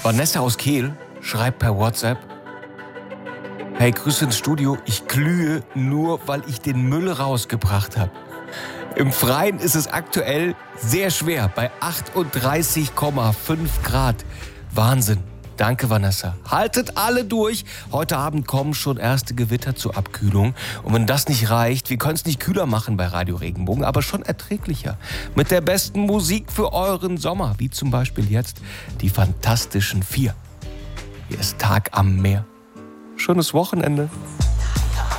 Vanessa aus Kehl schreibt per WhatsApp: Hey, Grüße ins Studio, ich glühe nur, weil ich den Müll rausgebracht habe. Im Freien ist es aktuell sehr schwer, bei 38,5 Grad. Wahnsinn. Danke, Vanessa. Haltet alle durch. Heute Abend kommen schon erste Gewitter zur Abkühlung. Und wenn das nicht reicht, wir können es nicht kühler machen bei Radio Regenbogen, aber schon erträglicher. Mit der besten Musik für euren Sommer, wie zum Beispiel jetzt die Fantastischen Vier. Hier ist Tag am Meer. Schönes Wochenende.